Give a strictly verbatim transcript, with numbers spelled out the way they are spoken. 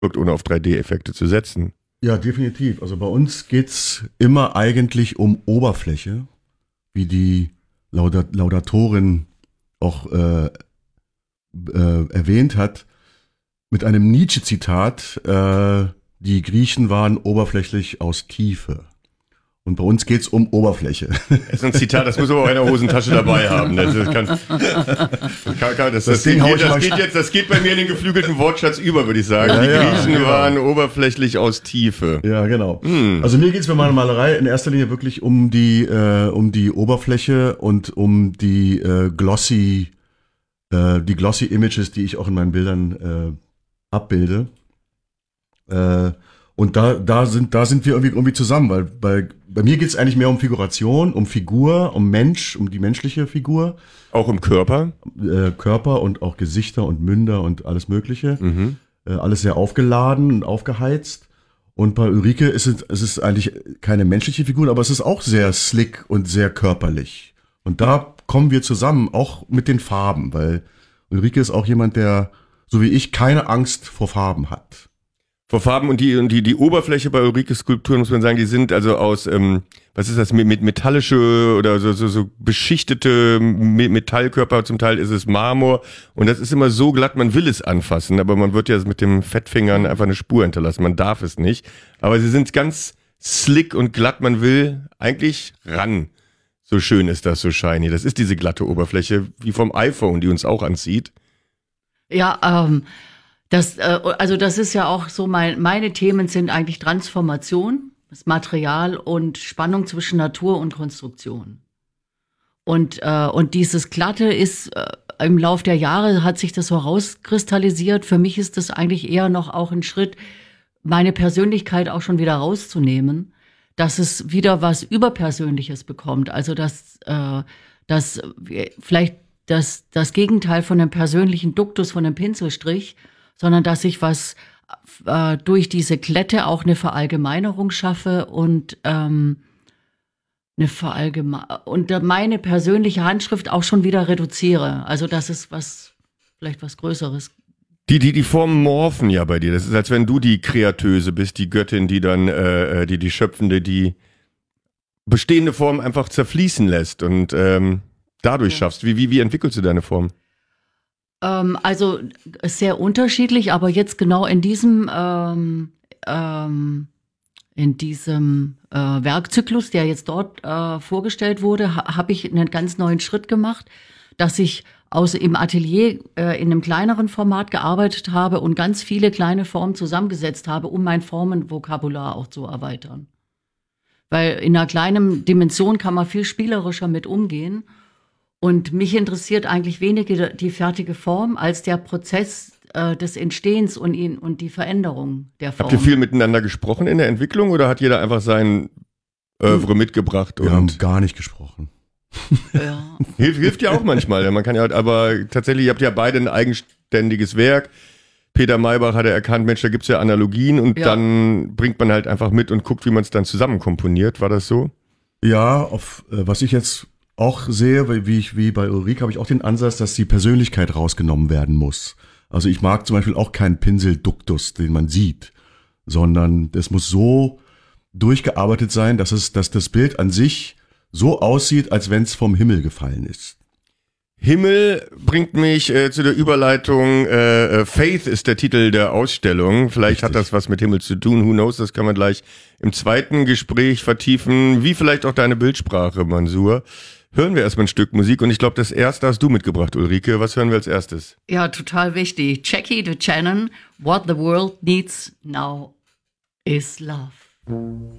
wirkt, ohne auf drei D-Effekte zu setzen. Ja, definitiv. Also bei uns geht's immer eigentlich um Oberfläche, wie die Laudat- Laudatorin auch äh, äh, erwähnt hat, mit einem Nietzsche-Zitat, äh, die Griechen waren oberflächlich aus Tiefe. Und bei uns geht's um Oberfläche. Das ist ein Zitat, das muss man auch in der Hosentasche dabei haben. Das, ist, kann, das, kann, das, das, das, geht, das, geht jetzt, das geht bei mir in den geflügelten Wortschatz über, würde ich sagen. Ja, die ja, Griechen ja. waren oberflächlich aus Tiefe. Ja, genau. Hm. Also mir geht's bei meiner Malerei in erster Linie wirklich um die äh, um die Oberfläche und um die äh, glossy äh, die glossy Images, die ich auch in meinen Bildern äh, abbilde. Äh, Und da, da sind, da sind wir irgendwie, irgendwie zusammen, weil bei, bei mir geht es eigentlich mehr um Figuration, um Figur, um Mensch, um die menschliche Figur. Auch im Körper? Äh, Körper und auch Gesichter und Münder und alles Mögliche. Mhm. Äh, alles sehr aufgeladen und aufgeheizt. Und bei Ulrike ist es, es ist eigentlich keine menschliche Figur, aber es ist auch sehr slick und sehr körperlich. Und da kommen wir zusammen, auch mit den Farben, weil Ulrike ist auch jemand, der, so wie ich, keine Angst vor Farben hat. Vor Farben und die, und die, die Oberfläche bei Ulrikes Skulpturen, muss man sagen, die sind also aus, ähm, was ist das, mit, mit metallische oder so, so, so beschichtete Metallkörper, zum Teil ist es Marmor und das ist immer so glatt, man will es anfassen, aber man wird ja mit den Fettfingern einfach eine Spur hinterlassen, man darf es nicht. Aber sie sind ganz slick und glatt, man will eigentlich ran. So schön ist das, so shiny. Das ist diese glatte Oberfläche, wie vom iPhone, die uns auch anzieht. Ja, ähm, Das, äh, also das ist ja auch so, mein, meine Themen sind eigentlich Transformation, das Material und Spannung zwischen Natur und Konstruktion. Und, äh, und dieses Glatte ist, äh, im Lauf der Jahre hat sich das so rauskristallisiert. Für mich ist das eigentlich eher noch auch ein Schritt, meine Persönlichkeit auch schon wieder rauszunehmen, dass es wieder was Überpersönliches bekommt. Also dass, äh, dass vielleicht das, das Gegenteil von einem persönlichen Duktus, von einem Pinselstrich, sondern dass ich was äh, durch diese Glätte auch eine Verallgemeinerung schaffe und ähm, eine Verallgeme- und meine persönliche Handschrift auch schon wieder reduziere. Also das ist was, vielleicht was Größeres. Die, die, die Formen morphen ja bei dir. Das ist, als wenn du die Kreatöse bist, die Göttin, die dann, äh, die, die Schöpfende, die bestehende Form einfach zerfließen lässt und ähm, dadurch ja. schaffst. Wie, wie, wie entwickelst du deine Form? Ähm, also sehr unterschiedlich, aber jetzt genau in diesem ähm, ähm, in diesem äh, Werkzyklus, der jetzt dort äh, vorgestellt wurde, ha- habe ich einen ganz neuen Schritt gemacht, dass ich aus im Atelier äh, in einem kleineren Format gearbeitet habe und ganz viele kleine Formen zusammengesetzt habe, um mein Formenvokabular auch zu erweitern. Weil in einer kleinen Dimension kann man viel spielerischer mit umgehen. Und mich interessiert eigentlich weniger die fertige Form als der Prozess äh, des Entstehens und, ihn, und die Veränderung der Form. Habt ihr viel miteinander gesprochen in der Entwicklung oder hat jeder einfach sein Oeuvre mitgebracht? Wir und haben gar nicht gesprochen. Ja. Hilf, hilft ja auch manchmal. Man kann ja, aber tatsächlich, ihr habt ja beide ein eigenständiges Werk. Peter Maybach hat ja erkannt, Mensch, da gibt's ja Analogien und Ja. dann bringt man halt einfach mit und guckt, wie man es dann zusammen komponiert. War das so? Ja, auf äh, was ich jetzt auch sehe, weil wie ich wie bei Ulrike habe ich auch den Ansatz, dass die Persönlichkeit rausgenommen werden muss. Also ich mag zum Beispiel auch keinen Pinselduktus, den man sieht, sondern das muss so durchgearbeitet sein, dass es, dass das Bild an sich so aussieht, als wenn es vom Himmel gefallen ist. Himmel bringt mich äh, zu der Überleitung, äh, Faith ist der Titel der Ausstellung. Vielleicht Richtig. hat das was mit Himmel zu tun, who knows, das kann man gleich im zweiten Gespräch vertiefen, wie vielleicht auch deine Bildsprache, Mansour. Hören wir erstmal ein Stück Musik und ich glaube, das erste hast du mitgebracht, Ulrike. Was hören wir als erstes? Ja, total wichtig. Jackie DeChannon, What the World Needs Now is Love.